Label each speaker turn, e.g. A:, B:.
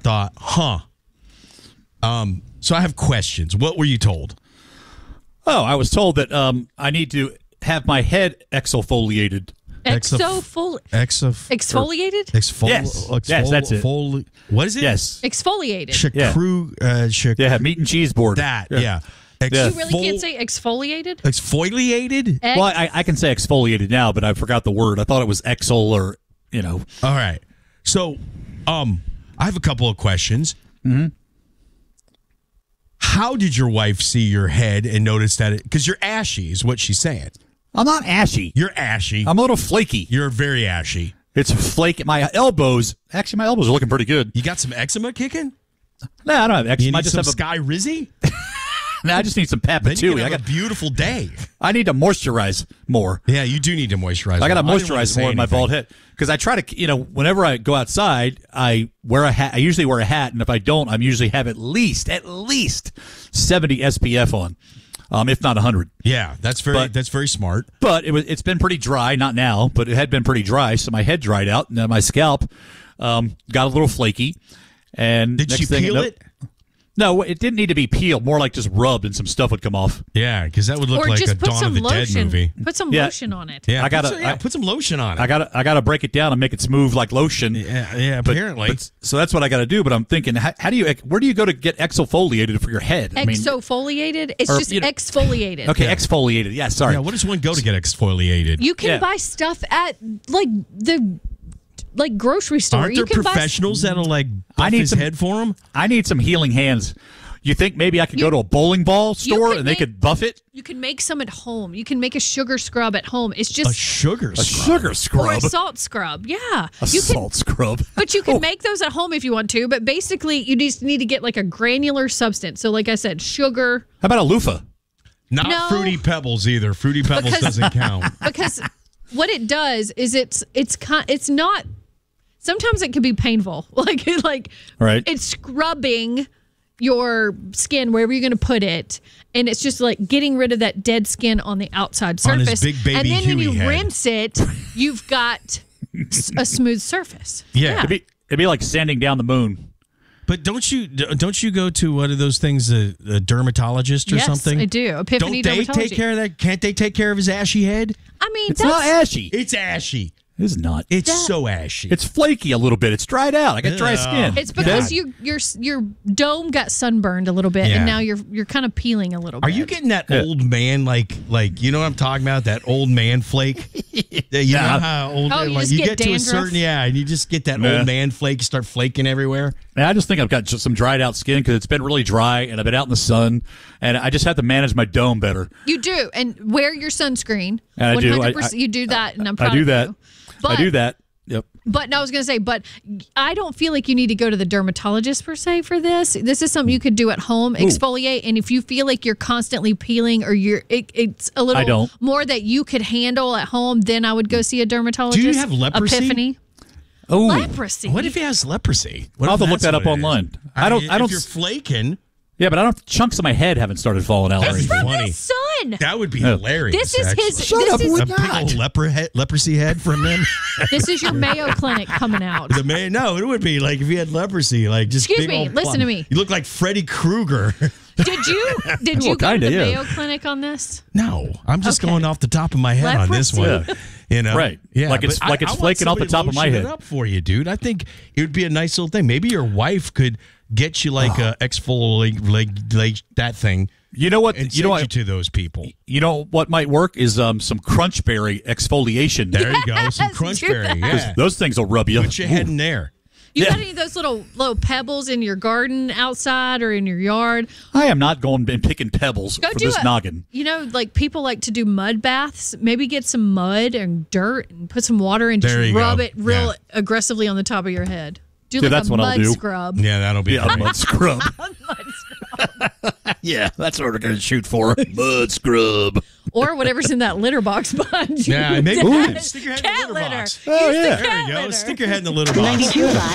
A: thought, so I have questions. What were you told?
B: Oh, I was told that I need to have my head exfoliated.
C: Exfoliated?
B: Yes. Yes, that's it.
A: What is it?
B: Yes.
C: Exfoliated.
B: Yeah, meat and cheese board.
A: That, yeah.
C: You really can't say exfoliated?
A: Exfoliated?
B: Well, I can say exfoliated now, but I forgot the word. I thought it was exol or,
A: All right. So, I have a couple of questions.
B: Mm-hmm.
A: How did your wife see your head and notice that because you're ashy is what she's saying.
B: I'm not ashy.
A: You're ashy.
B: I'm a little flaky.
A: You're very ashy.
B: It's flake. My elbows are looking pretty good.
A: You got some eczema kicking?
B: No, I don't have eczema.
A: You need
B: I just
A: some
B: have
A: Sky Rizzy?
B: No, I just need some
A: Then you
B: Papatui.
A: have a beautiful day.
B: I need to moisturize more.
A: Yeah, you do need to moisturize.
B: I got to
A: more. I didn't want
B: moisturize
A: say
B: more in my
A: anything.
B: bald head because I try to, whenever I go outside, I wear a hat. I usually wear a hat, and if I don't, I usually have at least 70 SPF on, if not 100.
A: Yeah, that's very smart.
B: But it's been pretty dry, not now, but it had been pretty dry, so my head dried out, and my scalp got a little flaky. And
A: Did she peel it?
B: No, it didn't need to be peeled. More like just rubbed, and some stuff would come off.
A: Yeah, because that would look
C: Or
A: like
C: just
A: a
C: put
A: Dawn
C: some
A: of the
C: lotion.
A: Dead movie.
C: Put some
B: Yeah.
C: lotion on it.
A: Yeah,
B: I
A: put some lotion on it.
B: I gotta break it down and make it smooth like lotion.
A: Yeah,
B: But-
A: apparently.
B: so that's what I got to do. But I'm thinking, where do you go to get exfoliated for your head?
C: Exfoliated? It's
B: or,
C: just exfoliated.
B: Okay, exfoliated. Yeah, sorry.
A: Yeah, what does one go to get exfoliated?
C: You can
B: Yeah.
C: buy stuff at the grocery store.
A: Aren't
C: you
A: there
C: can
A: professionals that'll buff
B: I need
A: his
B: some-
A: head for him?
B: I need some healing hands. You think maybe I could go to a bowling ball store
C: could
B: and they
C: make-
B: could buff it?
C: You can make some at home. You can make a sugar scrub at home. It's just
A: A sugar
B: A
A: scrub.
B: sugar
C: or
B: scrub.
C: a salt scrub. Yeah,
B: A salt scrub.
C: But you can make those at home if you want to. But basically, you just need to get like a granular substance. So, like I said, sugar.
B: How about a loofah?
A: Not
C: No.
A: Fruity Pebbles either. Fruity Pebbles
C: Because-
A: doesn't count.
C: Because what it does is it's not. Sometimes it can be painful. Like
B: Right.
C: it's scrubbing your skin wherever you're going to put it, and it's just like getting rid of that dead skin on the outside
A: On his
C: surface.
A: big baby
C: and then when
A: Huey
C: you
A: head.
C: rinse it, you've got a smooth surface.
A: Yeah.
B: It'd be like sanding down the moon.
A: But don't you go to what are those things, a dermatologist or
C: Yes,
A: something?
C: I do. Epiphany
A: Don't they
C: Dermatology.
A: take care of that? Can't they take care of his ashy head?
C: I mean,
B: It's not ashy.
A: It's ashy.
B: It's not.
A: It's so ashy.
B: It's flaky a little bit. It's dried out. I got dry
A: Yeah.
B: skin.
C: It's because
A: God.
C: your dome got sunburned a little bit,
A: Yeah.
C: and now you're kind of peeling a little bit.
A: Are you getting that old man like you know what I'm talking about? That old man flake. You know how old
C: Oh, you
A: like
C: just
A: you
C: get
A: get to a
C: dandruff?
A: certain and you just get that
B: Yeah.
A: old man flake. You start flaking everywhere.
B: And I just think I've got just some dried out skin because it's been really dry and I've been out in the sun, and I just have to manage my dome better.
C: You do, and wear your sunscreen.
B: And I do.
C: 100%. You do that, and I'm proud
B: I do
C: of
B: that.
C: you.
B: I do that. Yep.
C: But no, I was going to say, but I don't feel like you need to go to the dermatologist per se for this. This is something you could do at home, exfoliate, and if you feel like you're constantly peeling or it's a
B: I
C: little
B: don't.
C: more that you could handle at home, then I would go see a dermatologist.
A: Do you have leprosy?
C: Epiphany.
B: Oh,
C: Leprosy.
A: What if he has leprosy? What
B: I'll have
A: if
B: to look
A: that's
B: that up
A: what it is?
B: online. I don't.
A: If you're flaking,
B: Yeah, but I don't. Chunks of my head haven't started falling out.
A: That's
B: or anything.
A: from funny.
C: His son.
A: that would be hilarious.
C: This is
A: actually.
C: his.
B: Shut
C: this
B: up,
C: is,
B: would
A: a big old leprosy head from him.
C: This is your Mayo Clinic coming out.
A: The man, no, it would be like if he had leprosy, like just
C: Excuse
A: big
C: me,
A: old
C: listen to me.
A: You look like Freddy Krueger.
C: Did you
B: Well,
C: go to
B: kinda,
C: the
B: yeah.
C: Mayo Clinic on this?
A: No, I'm just
C: Okay.
A: going off the top of my head on this
C: Leprosy.
A: one. You know,
B: Right.
A: Yeah,
B: Like it's-
A: but
B: like it's
A: I want
B: flaking off the
A: somebody
B: top of my
A: lotion
B: head.
A: it up for you, dude. I think it would be a nice little thing. Maybe your wife could get you like a exfoliate, like that thing.
B: You know what?
A: And
B: You know
A: send
B: what?
A: you to those people.
B: You know what might work is some crunchberry exfoliation.
A: There you go, some
C: Yes,
A: crunchberry.
C: do that.
A: Yeah,
B: Those things will rub you.
A: put your head in there.
C: You
B: Yeah.
C: got any of those little pebbles in your garden outside or in your yard?
B: I am not going and picking pebbles
C: Go
B: for
C: do
B: this noggin.
C: You know, like people like to do mud baths. Maybe get some mud and dirt and put some water and
A: There
C: just
A: you
C: rub
A: go.
C: it real
A: Yeah.
C: aggressively on the top of your head. Do
B: Yeah,
C: like
B: that's
C: a
B: what I'll
C: mud
B: do.
C: scrub.
A: Yeah, that'll be
B: Yeah, a
A: great.
B: mud scrub. Yeah, that's what we're going to shoot for. Mud scrub.
C: Or whatever's in that litter box behind you.
A: Yeah, maybe
C: Dad.
A: stick your head in the
C: Cat
A: litter
C: litter.
A: box.
C: Use the
A: There
C: cat
A: you go.
C: litter.
A: Stick your head in the litter box.
D: 92 Live